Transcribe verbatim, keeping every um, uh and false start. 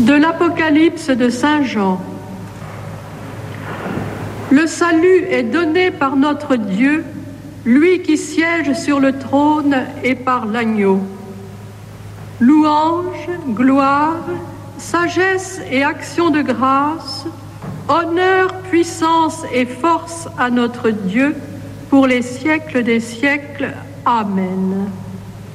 De l'Apocalypse de Saint Jean. Le salut est donné par notre Dieu, lui qui siège sur le trône, et par l'agneau. Louange, gloire, sagesse et action de grâce, honneur, puissance et force à notre Dieu pour les siècles des siècles. Amen.